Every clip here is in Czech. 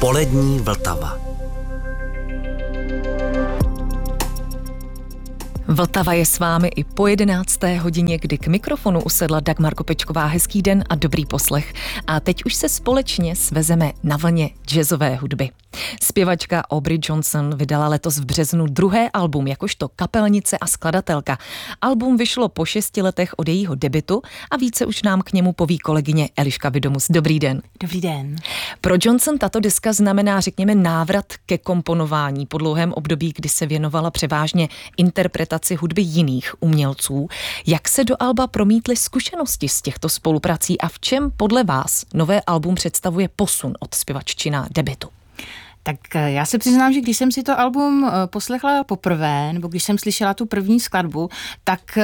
Polední Vltava. Vltava je s vámi i po 11. hodině, kdy k mikrofonu usedla Dagmar Kopečková. Hezký den a dobrý poslech. A teď už se společně svezeme na vlně jazzové hudby. Zpěvačka Aubrey Johnson vydala letos v březnu druhé album jakožto kapelnice a skladatelka. Album vyšlo po 6 letech od jejího debutu a více už nám k němu poví kolegyně Eliška Vidomus. Dobrý den. Dobrý den. Pro Johnson tato deska znamená, řekněme, návrat ke komponování po dlouhém období, kdy se věnovala převážně interpretaci hudby jiných umělců. Jak se do alba promítly zkušenosti z těchto spoluprací a v čem podle vás nové album představuje posun od zpěvaččina debutu? Tak já se přiznám, že když jsem si to album poslechla poprvé, nebo když jsem slyšela tu první skladbu, tak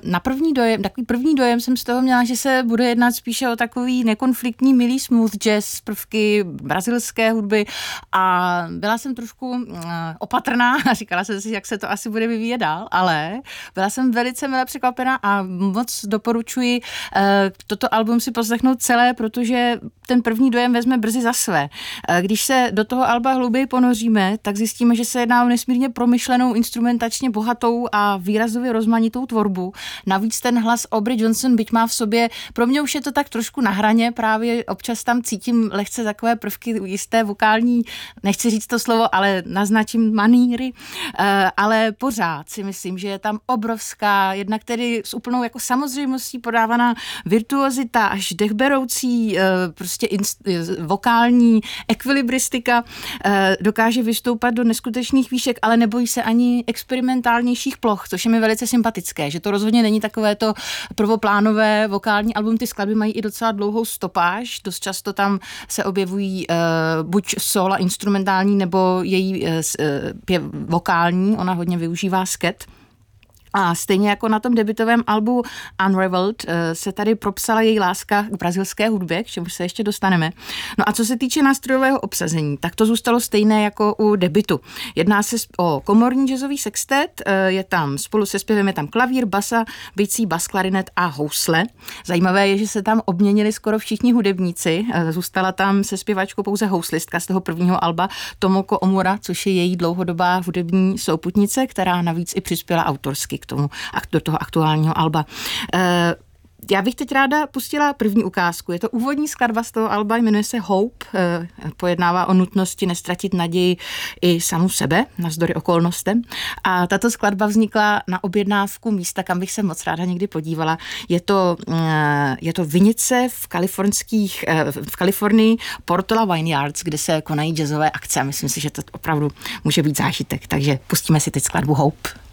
takový první dojem jsem z toho měla, že se bude jednat spíše o takový nekonfliktní, milý smooth jazz, prvky brazilské hudby a byla jsem trošku opatrná a říkala jsem si, jak se to asi bude vyvíjet dál, ale byla jsem velice milé překvapená a moc doporučuji toto album si poslechnout celé, protože ten první dojem vezme brzy za své. Když se do toho alba hlouběji ponoříme, tak zjistíme, že se jedná o nesmírně promyšlenou, instrumentačně bohatou a výrazově rozmanitou tvorbu. Navíc ten hlas Aubrey Johnson, byť má v sobě, pro mě už je to tak trošku na hraně, právě občas tam cítím lehce takové prvky jisté vokální, nechci říct to slovo, ale naznačím maníry, ale pořád si myslím, že je tam obrovská, jednak tedy s úplnou jako samozřejmostí podávaná virtuozita, až dechberoucí, prostě vokální ekvilibristika, dokáže vystoupat do neskutečných výšek, ale nebojí se ani experimentálnějších ploch, což je mi velice sympatické, že to rozhodně není takové to prvoplánové vokální album, ty skladby mají i docela dlouhou stopáž, dost často tam se objevují buď sóla instrumentální nebo její vokální, ona hodně využívá sket. A stejně jako na tom debutovém albu Unraveled se tady propsala její láska k brazilské hudbě, k čemu se ještě dostaneme. No a co se týče nástrojového obsazení, tak to zůstalo stejné jako u debutu. Jedná se o komorní jazzový sextet, je tam spolu se zpěvem je tam klavír, basa, bicí, bas, klarinet a housle. Zajímavé je, že se tam obměnili skoro všichni hudebníci. Zůstala tam se zpěvačkou pouze houslistka z toho prvního alba Tomoko Omura, což je její dlouhodobá hudební souputnice, která navíc i přispěla autorsky do toho aktuálního alba. Já bych teď ráda pustila první ukázku. Je to úvodní skladba z toho alba, jmenuje se Hope. Pojednává o nutnosti nestratit naději i samu sebe, navzdory okolnostem. A tato skladba vznikla na objednávku místa, kam bych se moc ráda někdy podívala. Je to vinice v Kalifornii, Portola Vineyards, kde se konají jazzové akce. Myslím si, že to opravdu může být zážitek. Takže pustíme si teď skladbu Hope.